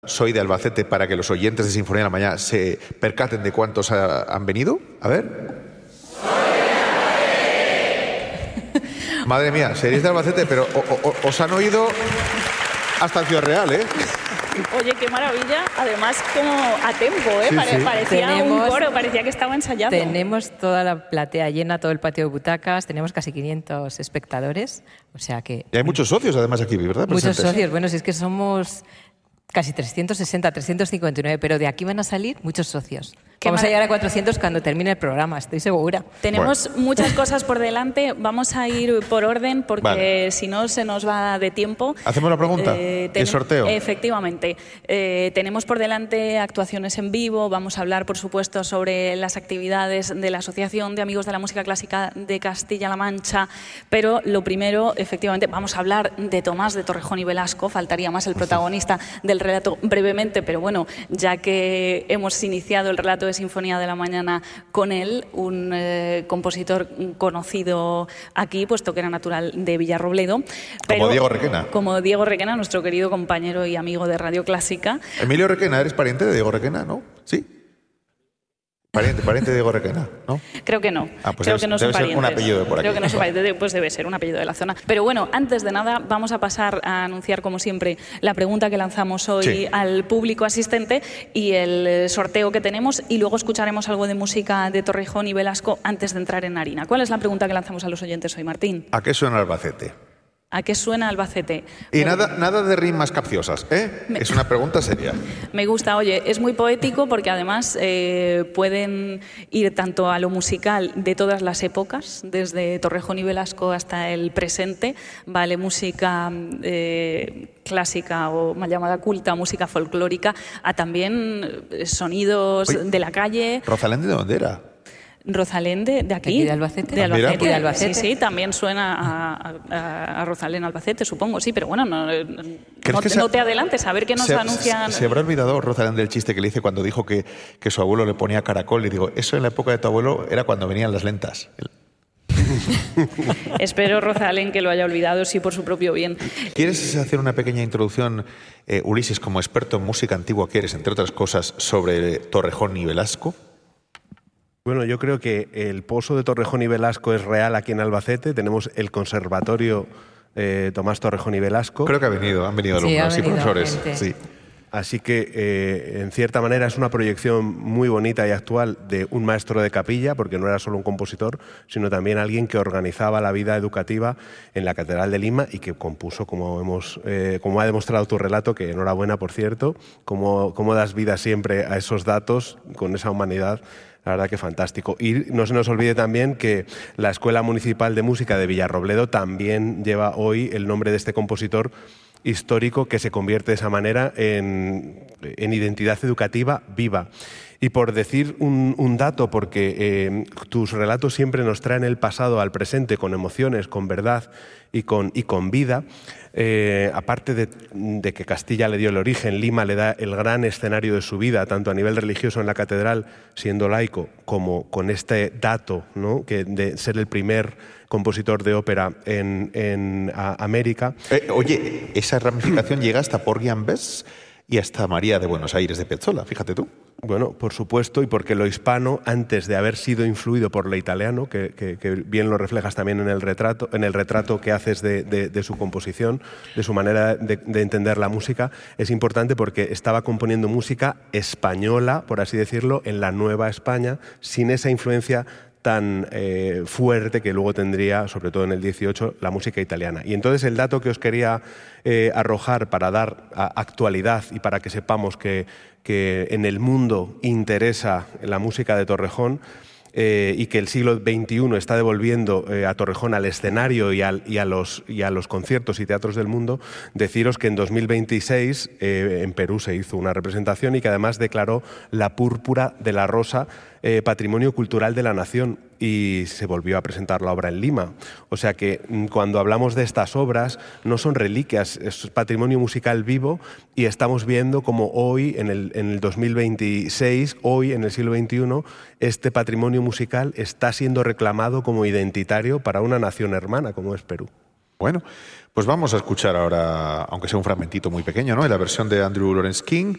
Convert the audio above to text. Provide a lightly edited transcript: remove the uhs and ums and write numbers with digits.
Soy de Albacete, para que los oyentes de Sinfonía de la Mañana se percaten de cuántos han venido. A ver. Madre mía, seréis de Albacete, pero os han oído hasta en Ciudad Real, ¿eh? Oye, qué maravilla. Además, como a tempo, ¿eh? Sí. Parecía un coro, parecía que estaba ensayado. Tenemos toda la platea llena, todo el patio de butacas, tenemos casi 500 espectadores, o sea que... Y hay muchos socios, además, aquí, ¿verdad? Muchos Presentes. socios, bueno, si es que somos casi 360, 359, pero de aquí van a salir muchos socios. Vamos a llegar a 400 cuando termine el programa, estoy segura. Tenemos muchas cosas por delante, vamos a ir por orden porque si no se nos va de tiempo. ¿Hacemos la pregunta? ¿El sorteo? Efectivamente. Tenemos por delante actuaciones en vivo, vamos a hablar, por supuesto, sobre las actividades de la Asociación de Amigos de la Música Clásica de Castilla-La Mancha, pero lo primero, efectivamente, vamos a hablar de Tomás de Torrejón y Velasco, faltaría más el protagonista del relato brevemente, pero bueno, ya que hemos iniciado el relato de Sinfonía de la Mañana con él, un compositor conocido aquí, puesto que era natural de Villarrobledo. Como Diego Requena. Como Diego Requena, nuestro querido compañero y amigo de Radio Clásica. Emilio Requena, ¿eres pariente de Diego Requena, no? ¿Sí? Pariente de Diego Requena, ¿no? Creo que no. Pues creo que no son debe ser parientes. un apellido de por aquí. Creo que no son parientes, pues debe ser un apellido de la zona. Pero bueno, antes de nada, vamos a pasar a anunciar, como siempre, la pregunta que lanzamos hoy al público asistente y el sorteo que tenemos, y luego escucharemos algo de música de Torrejón y Velasco antes de entrar en harina. ¿Cuál es la pregunta que lanzamos a los oyentes hoy, Martín? ¿A qué suena Albacete? ¿A qué suena Albacete? Y nada de rimas capciosas, ¿eh? Es una pregunta seria. Me gusta, oye, es muy poético porque además pueden ir tanto a lo musical de todas las épocas, desde Torrejón y Velasco hasta el presente, vale música clásica o mal llamada culta, música folclórica, a también sonidos de la calle. ¿Rosalén de dónde era? Rosalén de aquí. ¿De Albacete? De Albacete. ¿De Albacete? Sí, también suena a Rosalén Albacete, supongo, sí, pero bueno, no te adelantes, a ver qué nos anuncian. Se habrá olvidado Rosalén del chiste que le hice cuando dijo que su abuelo le ponía caracol. Y digo, eso en la época de tu abuelo era cuando venían las lentas. Espero, Rosalén, que lo haya olvidado, sí, por su propio bien. ¿Quieres hacer una pequeña introducción, Ulises, como experto en música antigua que eres, entre otras cosas, sobre Torrejón y Velasco? Bueno, yo creo que el pozo de Torrejón y Velasco es real aquí en Albacete. Tenemos el conservatorio Tomás Torrejón y Velasco. Creo que han venido alumnos y profesores. Sí. Así que, en cierta manera, es una proyección muy bonita y actual de un maestro de capilla, porque no era solo un compositor, sino también alguien que organizaba la vida educativa en la Catedral de Lima y que compuso, como ha demostrado tu relato, que enhorabuena, por cierto, cómo das vida siempre a esos datos con esa humanidad. La verdad que fantástico. Y no se nos olvide también que la Escuela Municipal de Música de Villarrobledo también lleva hoy el nombre de este compositor histórico que se convierte de esa manera en identidad educativa viva. Y por decir un dato, porque tus relatos siempre nos traen el pasado al presente con emociones, con verdad y con vida, aparte de que Castilla le dio el origen, Lima le da el gran escenario de su vida, tanto a nivel religioso en la catedral, siendo laico, como con este dato, ¿no?, que de ser el primer compositor de ópera en América. Oye, esa ramificación llega hasta Porgy-and-Bess y hasta María de Buenos Aires de Piazzolla, fíjate tú. Bueno, por supuesto, y porque lo hispano, antes de haber sido influido por lo italiano, que bien lo reflejas también en el retrato que haces de su composición, de su manera de entender la música, es importante porque estaba componiendo música española, por así decirlo, en la Nueva España, sin esa influencia tan fuerte que luego tendría, sobre todo en el 18, la música italiana. Y entonces el dato que os quería arrojar para dar actualidad y para que sepamos que en el mundo interesa la música de Torrejón y que el siglo XXI está devolviendo a Torrejón al escenario y a los conciertos y teatros del mundo, deciros que en 2026 en Perú se hizo una representación y que además declaró la Púrpura de la Rosa Patrimonio Cultural de la Nación, y se volvió a presentar la obra en Lima. O sea que cuando hablamos de estas obras no son reliquias, es patrimonio musical vivo, y estamos viendo como hoy, en el 2026, hoy en el siglo XXI, este patrimonio musical está siendo reclamado como identitario para una nación hermana como es Perú. Bueno, pues vamos a escuchar ahora, aunque sea un fragmentito muy pequeño, ¿no?, en la versión de Andrew Lawrence King,